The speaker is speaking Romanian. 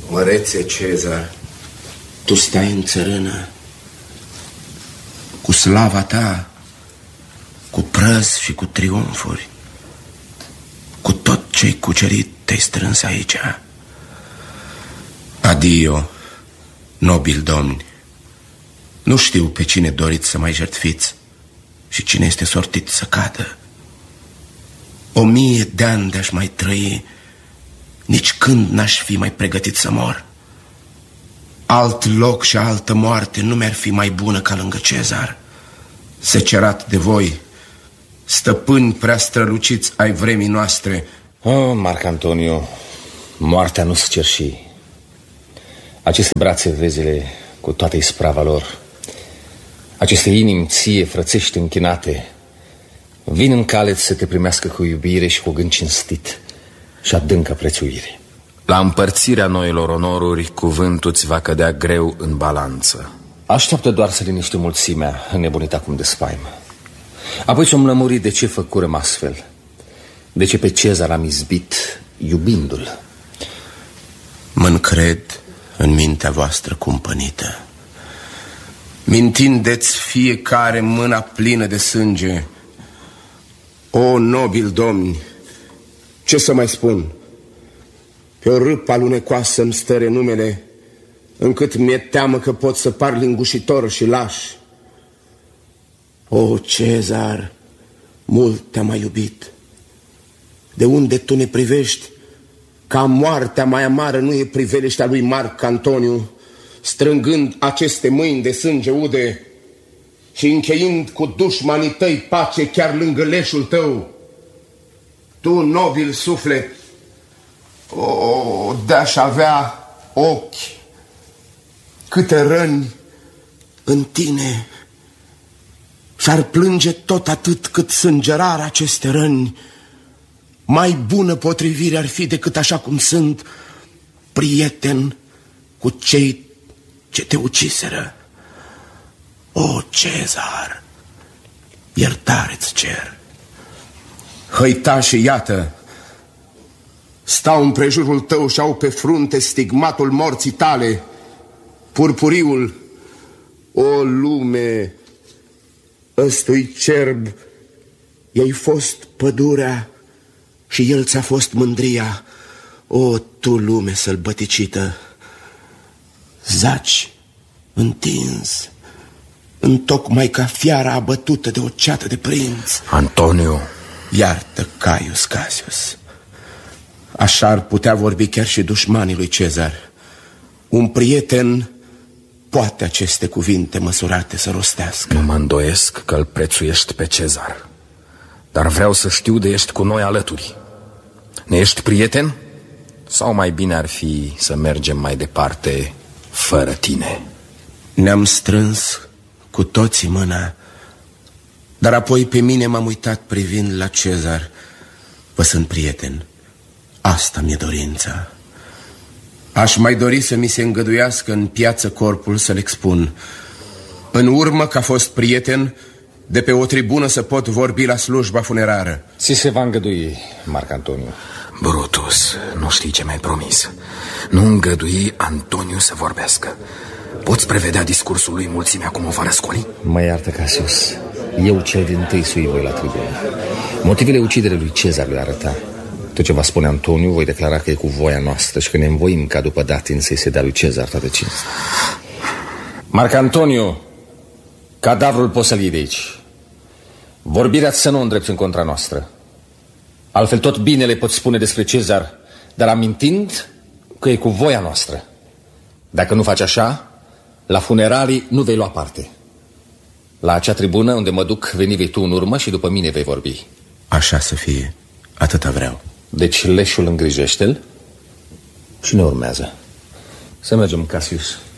Mărețe Cezar, tu stai în țărână, cu slava ta, cu prăzi și cu triumfuri, cu tot ce-ai cucerit te-ai strâns aici. Adio, nobil domni. Nu știu pe cine doriți să mai jertfiți și cine este sortit să cadă. 1000 de ani de-aș mai trăi, nici când n-aș fi mai pregătit să mor. Alt loc și altă moarte nu mi-ar fi mai bună ca lângă Cezar, secerat de voi, stăpâni prea străluciți ai vremii noastre. Marc Antoniu, moartea nu-ți cerși. Aceste brațe vezele cu toată isprava lor, aceste inimi ție frățești închinate, vin în cale să te primească cu iubire și cu gând cinstit și adâncă prețuire. La împărțirea noilor onoruri, cuvântul ți va cădea greu în balanță. Așteaptă doar să liniște mulțimea, înnebunit acum de spaimă. Apoi ți-om lămuri de ce făcurăm astfel, de ce pe Cezar am izbit iubindu-l. Mă încred în mintea voastră cumpănită. Mintindeți fiecare mâna plină de sânge. O, nobil domni, ce să mai spun? Pe o râpă alunecoasă îmi stă renumele, încât mi-e teamă că pot să par lingușitor și laș. O, Cezar, mult te-am mai iubit. De unde tu ne privești, ca moartea mai amară nu e priveliștea lui Marc Antoniu, strângând aceste mâini de sânge ude și încheind cu dușmanii tăi pace chiar lângă leșul tău. Tu, nobil suflet, o, de-aș avea ochi, câte răni în tine, și-ar plânge tot atât cât sângerar aceste răni. Mai bună potrivire ar fi decât așa cum sunt, prieten cu cei ce te uciseră. O, Cezar, iertare-ți cer. Hăitașii, iată, stau împrejurul tău și au pe frunte stigmatul morții tale, purpuriul. O, lume, ăstui cerb, i-ai fost pădurea și el ți-a fost mândria. O, tu, lume sălbăticită, zaci întins, întocmai ca fiara abătută de o ceată de prinț. Antoniu, iartă, Caius Cassius. Așa ar putea vorbi chiar și dușmanii lui Cezar. Un prieten poate aceste cuvinte măsurate să rostească. Nu mă îndoiesc că îl prețuiești pe Cezar, dar vreau să știu de ești cu noi alături. Ne ești prieten? Sau mai bine ar fi să mergem mai departe fără tine? Ne-am strâns cu toții mâna, dar apoi pe mine m-am uitat privind la Cezar. Vă sunt prieten, asta mi-e dorința. Aș mai dori să mi se îngăduiască în piață corpul să-l expun. În urmă, că a fost prieten, de pe o tribună să pot vorbi la slujba funerară. Ți se va îngădui, Marc Antoniu. Brutus, nu știi ce mi-ai promis. Nu îngădui Antoniu să vorbească. Poți prevedea discursul lui mulțimea cum o va răscoli? Mă iartă, Cassius, eu cel dintâi sui voi la tribună. Motivele uciderii lui Cezar le arăta. Tot ce va spune Antoniu voi declara că e cu voia noastră și că ne învoim ca după datin să-i se dea lui Cezar toată cinstea. Marc Antoniu, cadavrul poți să-l iei de aici. Vorbirea să nu o îndrepți în contra noastră. Altfel tot binele poți spune despre Cezar, dar amintind că e cu voia noastră. Dacă nu faci așa, la funeralii nu vei lua parte. La acea tribună unde mă duc, veni vei tu în urmă și după mine vei vorbi. Așa să fie, atâta vreau. Deci leșul îngrijește-l și ne urmează. Să mergem, Cassius.